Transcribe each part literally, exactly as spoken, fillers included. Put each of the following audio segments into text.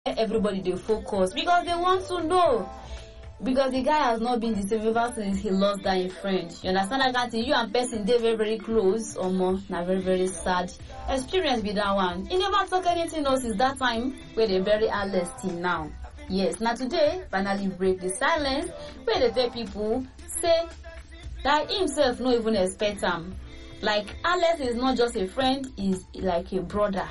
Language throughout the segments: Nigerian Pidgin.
everybody they focus because they want to know. Because the guy has not been the same ever since he lost that friend. You understand that kind of you and person they very very close or more, na very very sad experience with that one. He never talk anything else since that time where they bury Alex till now. Yes, now today finally break the silence where they tell people say that himself no even expect him. Like Alex is not just a friend, is like a brother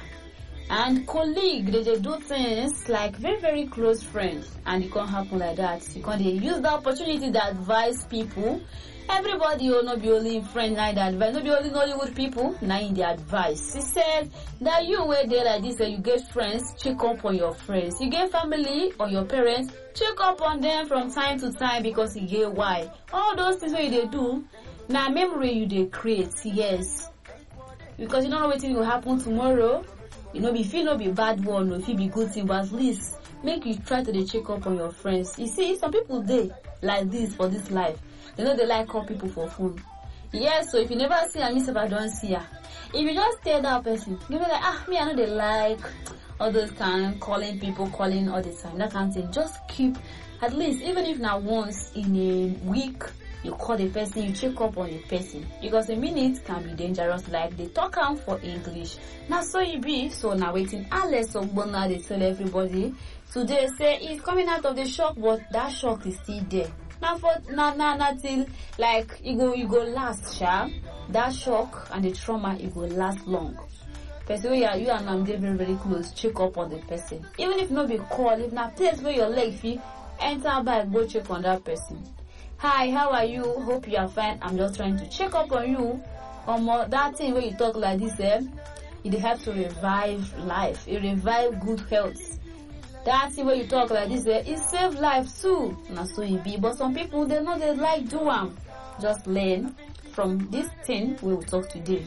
and colleague. They, they do things like very very close friends, and it can't happen like that. You can't they use the opportunity to advise people. Everybody will not be only friend now that advice, not be only Nollywood people now in the advice. She said that you were there like this, that you get friends, check up on your friends. You get family or your parents, check up on them from time to time because you get why. All those things what they do, now memory you they create, yes. Because you don't know what will happen tomorrow. You know, if you know be bad one or if you be good thing, but at least make you try to check up on your friends. You see, some people they like this for this life. You know they like call people for phone. Yes, so if you never see her, if I don't see her. If you just stay that person, you be like, ah, me I know they like all those kind of calling people, calling all the time. That kind of thing. Just keep at least even if not once in a week. You call the person, you check up on the person. Because a minute can be dangerous, like they talk am for English. Now so you be, so now waiting Alex Ogbonna, they tell everybody. Today say he's coming out of the shock, but that shock is still there. Now for now now now till like you go you go last, sha. That shock and the trauma it will last long. Person where you and I'm very very close, check up on the person. Even if no be call, if not place where your leg feel, enter back, go check on that person. Hi, how are you? Hope you are fine. I'm just trying to check up on you. Um, that thing where you talk like this, eh? It helps to revive life. It revive good health. That thing where you talk like this, eh? It save life too. Not so it be. But some people, they know they like do them. Just learn from this thing we will talk today.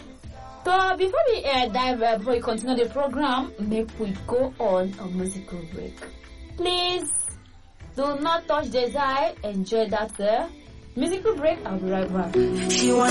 So before we uh, dive, uh, before we continue the program, make we go on a musical break. Please. Do not touch the dial. Enjoy that uh, musical break. I'll be right back.